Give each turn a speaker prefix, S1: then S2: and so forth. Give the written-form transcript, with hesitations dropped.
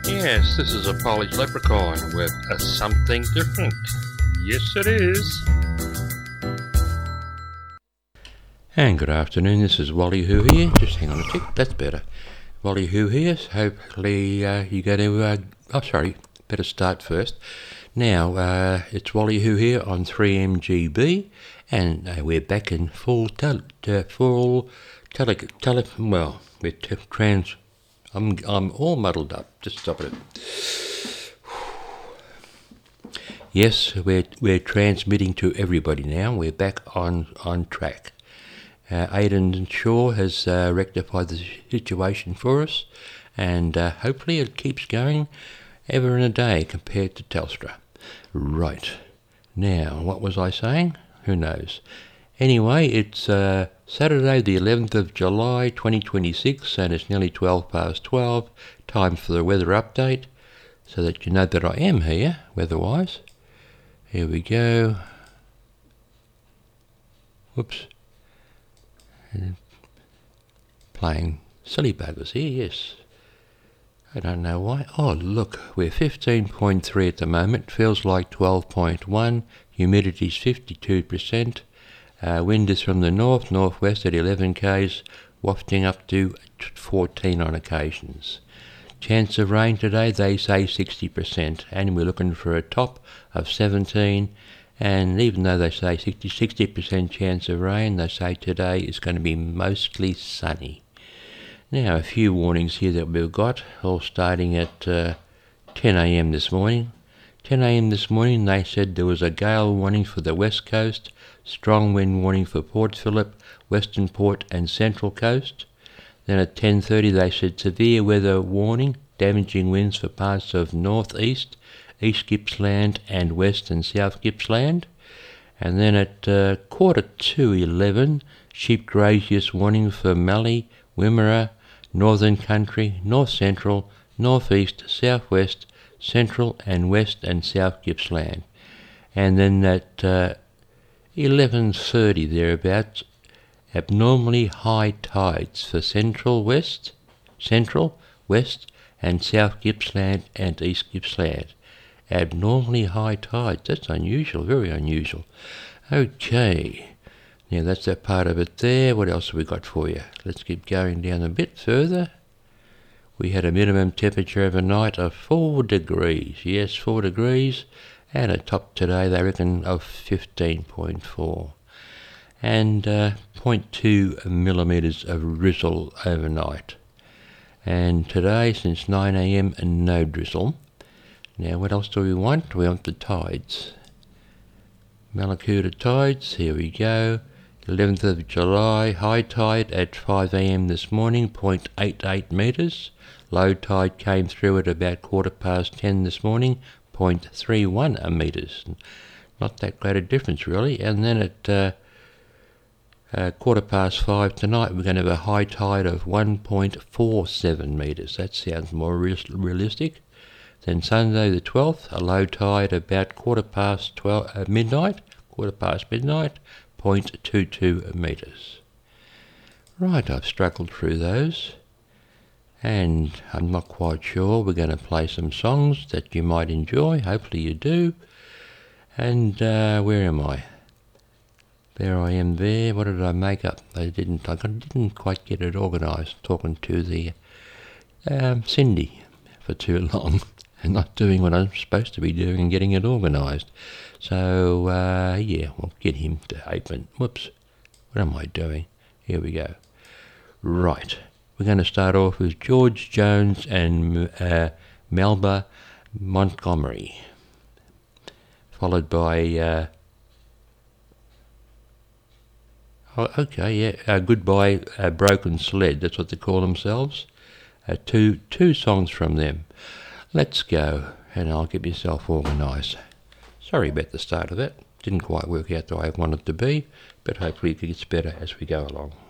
S1: Yes, this is a Polish leprechaun with a something different. Yes, it is. And good afternoon, this is Wally Who here. Just hang on a tick, that's better. Wally Who here. Hopefully you're going to... better start first. Now, it's Wally Who here on 3MGB, and we're back in full I'm all muddled up. Just stop it. Yes, we're transmitting to everybody now. We're back on track. Aidan Shaw has rectified the situation for us, and hopefully it keeps going ever in a day compared to Telstra. Right. Now, what was I saying? Who knows? Anyway, it's Saturday the 11th of July 2026, and it's nearly 12 past 12. Time for the weather update, so that you know that I am here, weather-wise. Here we go. Whoops. Playing silly buggers here, yes. I don't know why. Oh, look, we're 15.3 at the moment. Feels like 12.1. Humidity's 52%. Wind is from the northwest at 11 k's, wafting up to 14 on occasions. Chance of rain today, they say 60%, and we're looking for a top of 17. And even though they say 60% chance of rain, they say today is going to be mostly sunny. Now, a few warnings here that we've got, all starting at 10 a.m. this morning. 10 a.m. this morning, they said there was a gale warning for the west coast, strong wind warning for Port Phillip, Western Port and Central Coast. Then at 10:30, they said severe weather warning, damaging winds for parts of northeast, East Gippsland and West and South Gippsland. And then at 11:15, sheep graziers warning for Mallee, Wimmera, Northern Country, North Central, Northeast, Southwest, Central and West and South Gippsland. And then at 11:30 thereabouts, abnormally high tides for Central, West and South Gippsland and East Gippsland. Abnormally high tides, that's unusual, very unusual. Okay. Now that's that part of it there. What else have we got for you? Let's keep going down a bit further. We had a minimum temperature overnight of 4 degrees. Yes, 4 degrees. And a top today, they reckon, of 15.4. And 0.2 millimetres of drizzle overnight. And today, since 9 a.m, no drizzle. Now, what else do we want? We want the tides. Mallacoota tides, here we go. 11th of July, high tide at 5 a.m. this morning, 0.88 metres. Low tide came through at about 10:15 this morning, 0.31 metres. Not that great a difference, really. And then at 5:15 tonight, we're going to have a high tide of 1.47 metres. That sounds more realistic. Then Sunday the 12th, a low tide about quarter past midnight, 0.22 metres. Right, I've struggled through those, and I'm not quite sure. We're going to play some songs that you might enjoy, hopefully you do. And where am I? There I am there. What did I make up? I didn't quite get it organised, talking to the Cindy for too long. And not doing what I'm supposed to be doing and getting it organised. So, we'll get him to open. Whoops, what am I doing? Here we go. Right, we're going to start off with George Jones and Melba Montgomery, followed by Goodbye Broken Sled, that's what they call themselves. Two songs from them. Let's go, and I'll get myself organised. Sorry about the start of that. Didn't quite work out the way I wanted it to be, but hopefully it gets better as we go along.